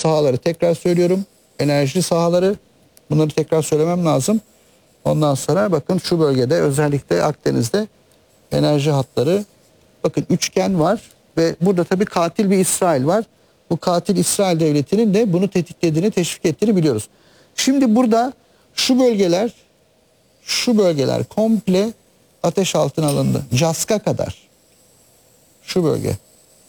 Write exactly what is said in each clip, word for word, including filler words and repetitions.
sahaları tekrar söylüyorum. Enerji sahaları. Bunları tekrar söylemem lazım. Ondan sonra bakın şu bölgede özellikle Akdeniz'de enerji hatları. Bakın üçgen var ve burada tabii katil bir İsrail var. Bu katil İsrail devletinin de bunu tetiklediğini, teşvik ettiğini biliyoruz. Şimdi burada şu bölgeler, şu bölgeler komple ateş altına alındı. Cask'a kadar. Şu bölge.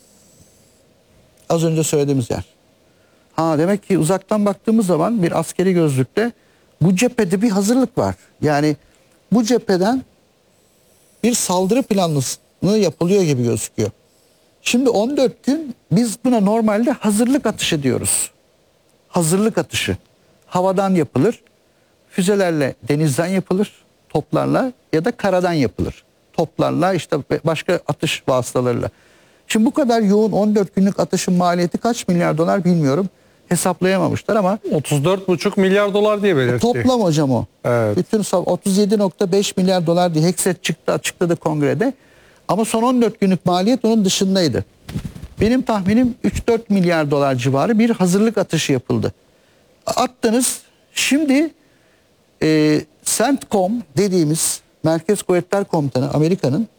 Az önce söylediğimiz yer. Ha demek ki uzaktan baktığımız zaman bir askeri gözlükle bu cephede bir hazırlık var. Yani bu cepheden bir saldırı planı yapılıyor gibi gözüküyor. Şimdi on dört gün biz buna normalde hazırlık atışı diyoruz. Hazırlık atışı. Havadan yapılır. Füzelerle denizden yapılır. Toplarla ya da karadan yapılır. Toplarla işte başka atış vasıtalarıyla. Şimdi bu kadar yoğun on dört günlük atışın maliyeti kaç milyar dolar bilmiyorum. Hesaplayamamışlar ama otuz dört buçuk milyar dolar diye belirtti. toplam hocam o. Evet. Bütün otuz yedi nokta beş milyar dolar diye Hexet çıktı, açıkladı kongrede. Ama son on dört günlük maliyet onun dışındaydı. Benim tahminim üç dört milyar dolar civarı bir hazırlık atışı yapıldı. Attınız. Şimdi e, CENTCOM dediğimiz Merkez Kuvvetler Komutanı Amerika'nın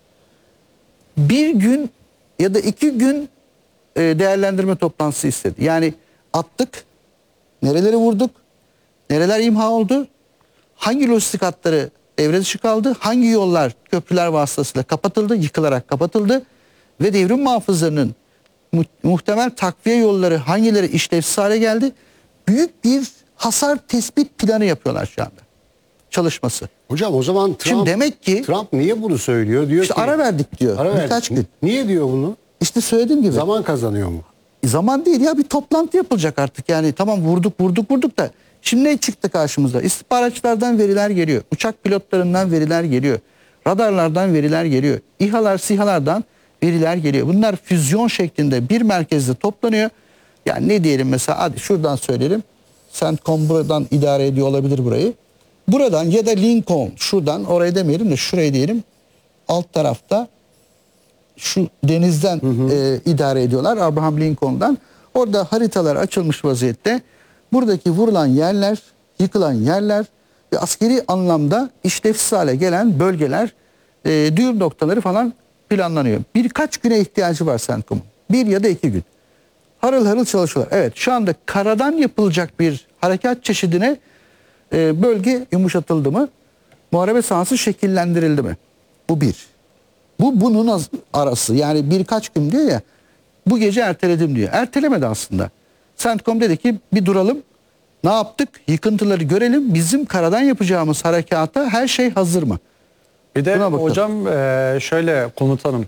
bir gün ya da iki gün e, değerlendirme toplantısı istedi. Yani attık, nereleri vurduk, nereler imha oldu, hangi lojistik hatları devre dışı kaldı, hangi yollar köprüler vasıtasıyla kapatıldı, yıkılarak kapatıldı ve devrim muhafızlarının mu muhtemel takviye yolları hangileri işlevsiz hale geldi. Büyük bir hasar tespit planı yapıyorlar şu anda. Çalışması. Hocam o zaman Trump, Şimdi demek ki Trump niye bunu söylüyor? Diyor işte ki, ara verdik diyor. ara Birkaç verdik. gün. Niye diyor bunu? İşte söylediğim gibi. Zaman kazanıyor mu? Zaman değil ya, bir toplantı yapılacak artık. Yani tamam vurduk vurduk vurduk da şimdi ne çıktı karşımıza? İstihbaratçılardan veriler geliyor. Uçak pilotlarından veriler geliyor. Radarlardan veriler geliyor. İHA'lar, SİHA'lardan veriler geliyor. Bunlar füzyon şeklinde bir merkezde toplanıyor. Yani ne diyelim mesela, hadi şuradan söyleyelim. CENTCOM buradan idare ediyor olabilir burayı. Buradan ya da Lincoln şuradan, oraya demeyelim de şurayı diyelim. Alt tarafta şu denizden hı hı. E, idare ediyorlar, Abraham Lincoln'dan. Orada haritalar açılmış vaziyette. Buradaki vurulan yerler, yıkılan yerler ve askeri anlamda işlevsiz hale gelen bölgeler, e, düğüm noktaları falan planlanıyor. Birkaç güne ihtiyacı var CENTCOM'un. Bir ya da iki gün. Harıl harıl çalışıyorlar. Evet, şu anda karadan yapılacak bir harekat çeşidine e, bölge yumuşatıldı mı? Muharebe sahası şekillendirildi mi? Bu bir. Bu bunun arası, yani birkaç gün diyor ya, bu gece erteledim diyor. Ertelemedi aslında. CENTCOM dedi ki bir duralım. Ne yaptık? Yıkıntıları görelim. Bizim karadan yapacağımız harekata her şey hazır mı? Bir de hocam şöyle komutanım,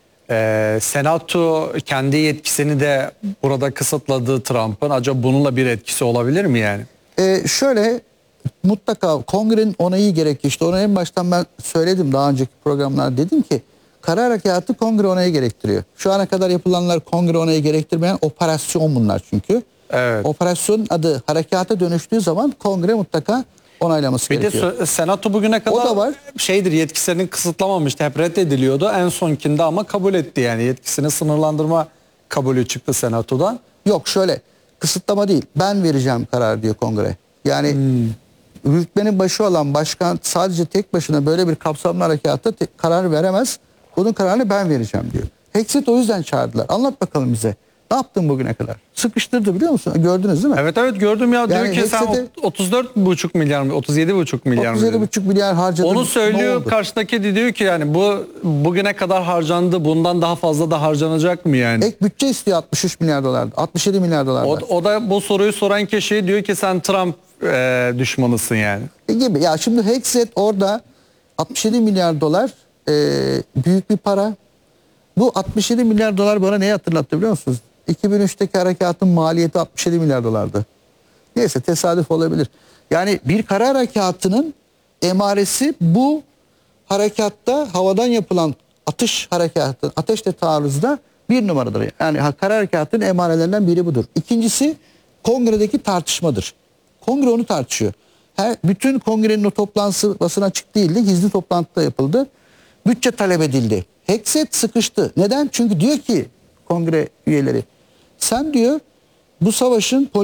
Senato kendi yetkisini de burada kısıtladığı Trump'ın, acaba bununla bir etkisi olabilir mi yani? Ee, şöyle mutlaka kongrenin onayı gerekiyor. İşte onu en baştan ben söyledim daha önceki programlarda, dedim ki kara harekatı kongre onayı gerektiriyor. Şu ana kadar yapılanlar kongre onayı gerektirmeyen operasyon bunlar çünkü. Evet. Operasyonun adı harekata dönüştüğü zaman kongre mutlaka onaylaması bir gerekiyor. Bir de Senato bugüne kadar o da var. şeydir, yetkisini kısıtlamamıştı. Hep reddediliyordu. En sonkinde ama kabul etti yani. Yetkisini sınırlandırma kabulü çıktı Senato'dan. Yok şöyle, kısıtlama değil. Ben vereceğim karar diyor kongre. Yani hmm. rütbenin başı olan başkan sadece tek başına böyle bir kapsamlı harekata karar veremez. Bunun kararını ben vereceğim diyor. Hexet o yüzden çağırdılar. Anlat bakalım bize. Ne yaptın bugüne kadar? Sıkıştırdı, biliyor musun? Gördünüz değil mi? Evet evet gördüm ya. Yani diyor ki sen otuz dört buçuk milyar mı? otuz yedi buçuk milyar mı? otuz yedi buçuk milyar harcadı. Onu söylüyor. Karşıdaki de diyor ki yani bu bugüne kadar harcandı. Bundan daha fazla da harcanacak mı yani? Ek bütçe istiyor altmış üç milyar dolar. altmış yedi milyar dolar. O, o da bu soruyu soran kişi diyor ki sen Trump e, düşmanısın yani. E gibi. Ya şimdi Hexet orada altmış yedi milyar dolar e, büyük bir para. Bu altmış yedi milyar dolar bana neyi hatırlattı biliyor musunuz? iki bin üçteki harekatın maliyeti altmış yedi milyar dolardı. Neyse, tesadüf olabilir. Yani bir kara harekatının emaresi bu harekatta, havadan yapılan atış harekatı, ateşle taarruzda bir numaradır. Yani kara harekatın emarelerinden biri budur. İkincisi kongredeki tartışmadır. Kongre onu tartışıyor. Her, bütün kongrenin o toplantısı basına açık değildi. Gizli toplantıda yapıldı. Bütçe talep edildi. Hexet sıkıştı. Neden? Çünkü diyor ki kongre üyeleri, sen diyor bu savaşın